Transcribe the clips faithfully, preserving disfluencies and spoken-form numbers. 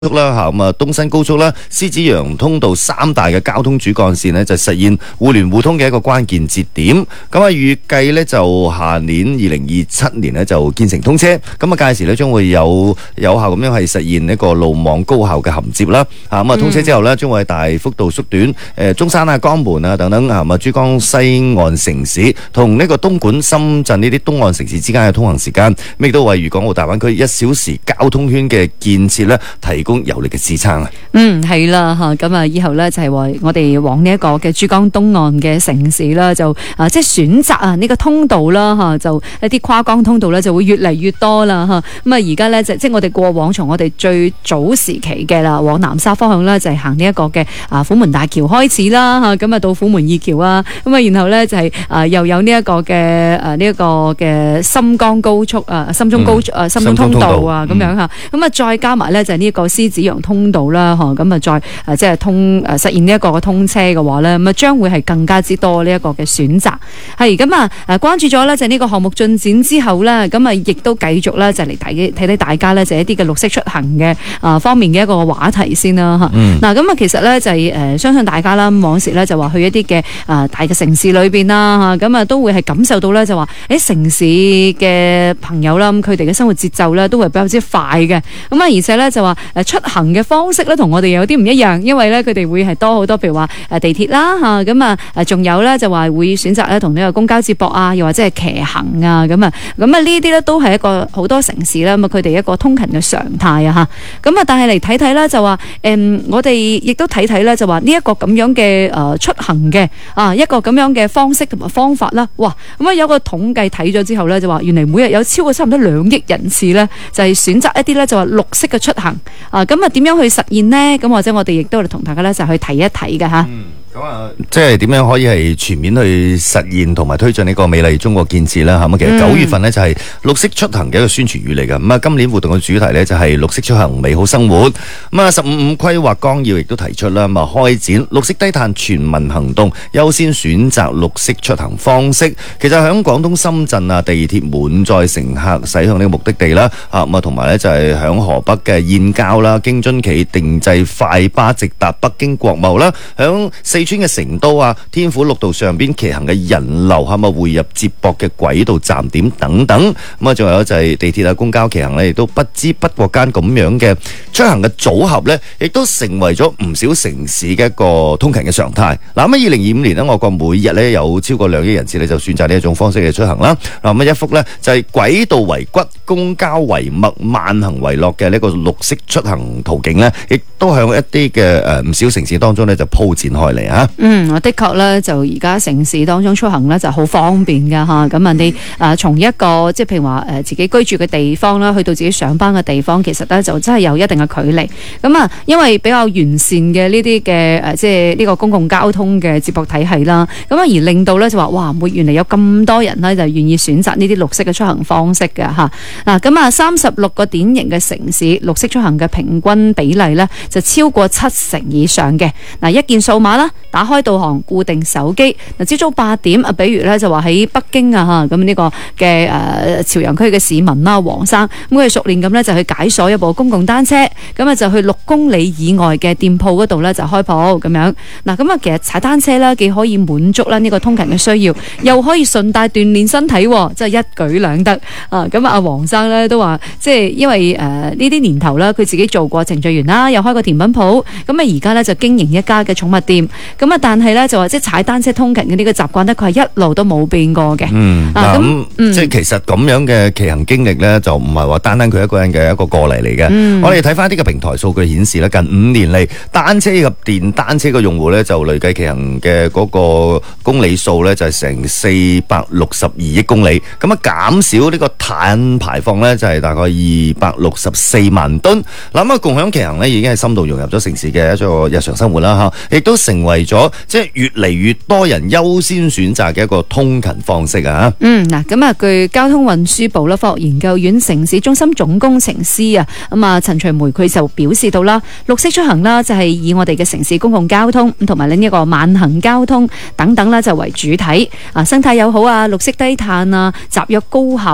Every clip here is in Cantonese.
速啦吓，咁啊東新高速啦、獅子洋通道三大嘅交通主幹線呢，就實現互聯互通嘅一個關鍵節點。咁啊預計呢，就下年二零二七年呢，就建成通車。咁啊屆時呢，將會有有效咁樣係實現一個路網高效嘅銜接啦。吓，咁啊通車之後呢，將會大幅度縮短誒中山啊、江門啊等等啊，咁啊珠江西岸城市同呢個東莞、深圳呢啲東岸城市之間嘅通行時間，亦都為粵港澳大灣區一小時交通圈嘅建設呢，提供有力嘅支撐啊！ 嗯，係啦吓，咁啊以後咧就係話我哋往呢一個嘅珠江東岸嘅城市啦，就啊即係選擇啊呢個通道啦吓，就一啲跨江通道咧就會越嚟越多啦吓。咁啊而家咧就即係我哋過往從我哋最早時期嘅啦，往南沙方向咧就係行呢一個嘅啊虎門大橋開始啦吓，咁啊到虎門二橋啊，咁啊然後咧就係啊又有呢一個嘅誒呢一個嘅深江高速啊、深中高誒深中通道啊咁樣吓，咁啊再加埋咧就係呢一個獅子洋通道啦，咁啊再誒即係通誒實現呢一個嘅通車嘅話咧，咁啊將會係更加之多呢一個嘅選擇。係咁啊誒關注咗咧就係呢個項目進展之後咧，咁啊亦都繼續咧就嚟睇睇睇大家咧就一啲嘅綠色出行嘅啊方面嘅一個話題先啦吓。嗱咁啊其實咧就係誒相信大家啦，往時咧就話去一啲嘅啊大嘅城市裏邊啦吓，咁啊都會係感受到咧就話喺城市嘅朋友啦，咁佢哋嘅生活節奏咧都會比較之快嘅。咁啊而且咧就話誒出行嘅方式咧同我哋有啲唔一樣，因為咧佢哋會係多好多，譬如話誒地鐵啦吓，咁啊誒仲有咧就話會選擇咧同呢個公交接駁啊，又或者係騎行啊咁啊，咁啊呢啲咧都係一個好多城市啦，咁啊佢哋一個通勤嘅常態啊吓，咁啊但係嚟睇睇咧就話誒我哋亦都睇睇咧就話呢一個咁樣嘅誒出行嘅啊一個咁樣嘅方式同埋方法啦，哇咁啊有個統計睇咗之後咧就話原嚟每日有超過差唔多兩億人次咧就係選擇一啲咧就話綠色嘅出行啊，咁啊點樣去實現呢？咁或者我哋亦都嚟同大家咧就去睇一睇嘅吓。嗯咁啊，即係點樣可以係全面去實現同埋推進呢個美麗中國建設啦？係咪？其實九月份呢，就係綠色出行嘅一個宣傳語嚟㗎。咁啊，今年活動嘅主題呢，就係綠色出行美好生活。咁啊，十五五規劃綱要亦都提出啦，咁啊開展綠色低碳全民行動，優先選擇綠色出行方式。其實喺廣東深圳啊，地鐵滿載乘客駛向呢個目的地啦。啊咁啊，同埋呢，就係喺河北嘅燕郊啦，京津冀定製快巴直達北京國貿啦，響四川嘅成都啊，天府綠道上邊騎行嘅人流係咪匯入接駁嘅軌道站點等等，咁啊仲有就係地鐵啊、公交騎行呢，亦都不知不覺間咁樣嘅出行嘅組合呢，亦都成為咗唔少城市嘅一個通勤嘅常態。嗱咁喺二零二五年呢，我國每日呢有超過兩億人次呢就選擇呢一種方式嘅出行啦。嗱咁一幅呢，就係軌道為骨、公交為脈、慢行為樂嘅呢個綠色出行途徑呢，亦都向一啲嘅誒唔少城市當中呢就鋪展開嚟啊！ 嗯，我的確咧就而家城市當中出行咧就好方便噶吓，咁啊你啊從一個即係譬如話誒自己居住嘅地方啦，去到自己上班嘅地方，其實咧就真係有一定嘅距離。咁啊，因為比較完善嘅呢啲嘅誒即係呢個公共交通嘅接駁體系啦，咁啊而令到咧就話哇，會原來有咁多人咧就願意選擇呢啲綠色嘅出行方式嘅吓。嗱咁啊，三十六個典型嘅城市綠色出行嘅平均比例咧就超過七成以上嘅。嗱，一鍵數碼啦，打開導航，固定手機。嗱，朝早八點啊，比如咧就話喺北京啊吓，咁呢個嘅誒朝陽區嘅市民啦，黃生咁佢熟練咁咧就去解鎖一部公共單車，咁啊就去六公里以外嘅店鋪嗰度咧就開鋪咁樣。嗱，咁啊其實踩單車啦，既可以滿足啦呢個通勤嘅需要，又可以順帶鍛煉身體，即係一舉兩得啊！咁啊，阿黃生咧都話，即係因為誒呢啲年頭啦，佢自己做過程序員啦，又開過甜品鋪，咁啊而家咧就經營一家嘅寵物店，咁啊但係咧就話即係踩單車通勤嘅呢個習慣咧，佢係一路都冇變過嘅。 嗯，嗱咁、 嗯、 即係其實咁樣嘅騎行經歷咧，就唔係話單單佢一個人嘅一個過嚟嚟嘅。嗯、我哋睇翻啲嘅平台數據顯示咧，近五年嚟單車及電單車嘅用戶咧，就累計騎行嘅嗰個公里數咧，就係成四百六十二億公里。咁啊減少呢個碳排放咧，就係大概二百六十四萬噸。嗱咁啊，共享騎行咧已經係深度融入咗城市嘅一個日常生活啦，嚇，亦都成為咗即係越嚟越多人優先選擇嘅一個通勤方式啊！ 嗯，嗱，咁啊，據交通運輸部啦，科學研究院城市中心總工程師啊，咁啊陳徐梅佢就表示到啦，綠色出行啦，就係以我哋嘅城市公共交通同埋呢一個慢行交通等等啦，就為主體啊，生態友好啊，綠色低碳啊，集約高效嘅呢個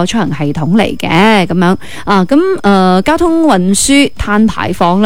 出行系統嚟嘅咁樣啊。咁誒、呃、交通運輸碳排放